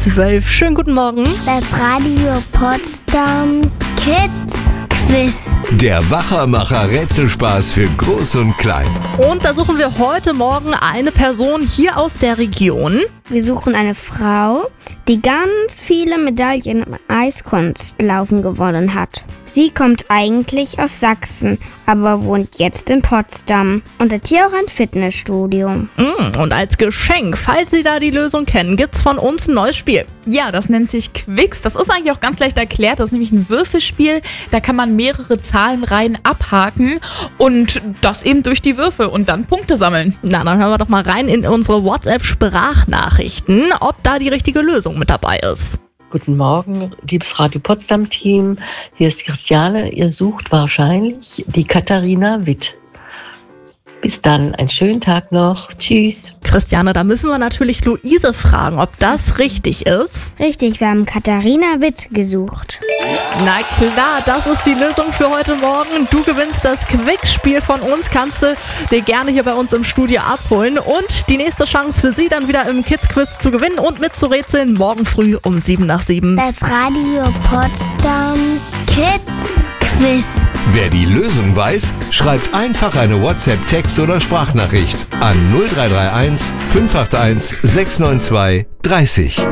12. Schönen guten Morgen. Das Radio Potsdam Kids Quiz. Der Wachermacher-Rätselspaß für Groß und Klein. Und da suchen wir heute Morgen eine Person hier aus der Region. Wir suchen eine Frau, die ganz viele Medaillen im Eiskunstlaufen gewonnen hat. Sie kommt eigentlich aus Sachsen, aber wohnt jetzt in Potsdam und hat hier auch ein Fitnessstudio. Und als Geschenk, falls Sie da die Lösung kennen, gibt's von uns ein neues Spiel. Ja, das nennt sich Quicks. Das ist eigentlich auch ganz leicht erklärt. Das ist nämlich ein Würfelspiel. Da kann man mehrere Zahlenreihen abhaken und das eben durch die Würfel und dann Punkte sammeln. Na, dann hören wir doch mal rein in unsere WhatsApp-Sprachnachrichten, ob da die richtige Lösung mit dabei ist. Guten Morgen, liebes Radio Potsdam-Team. Hier ist Christiane. Ihr sucht wahrscheinlich die Katharina Witt. Bis dann, einen schönen Tag noch. Tschüss. Christiane, da müssen wir natürlich Luise fragen, ob das richtig ist. Richtig, wir haben Katharina Witt gesucht. Na klar, das ist die Lösung für heute Morgen. Du gewinnst das Quicks-Spiel von uns, kannst du dir gerne hier bei uns im Studio abholen. Und die nächste Chance für Sie dann wieder im Kids-Quiz zu gewinnen und mitzurätseln, morgen früh um 7:07. Das Radio Potsdam Kids Quiz. Wer die Lösung weiß, schreibt einfach eine WhatsApp-Text- oder Sprachnachricht an 0331 581 692 30.